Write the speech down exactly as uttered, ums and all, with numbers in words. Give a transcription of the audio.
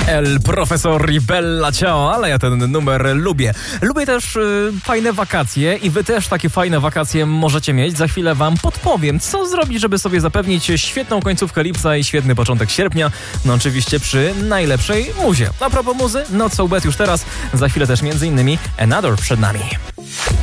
El Profesor i Bella Ciao, ale ja ten numer lubię. Lubię też y, fajne wakacje i wy też takie fajne wakacje możecie mieć. Za chwilę wam podpowiem, co zrobić, żeby sobie zapewnić świetną końcówkę lipca i świetny początek sierpnia. No oczywiście przy najlepszej muzie. A propos muzy, Not So Bad już teraz. Za chwilę też między innymi Another przed nami.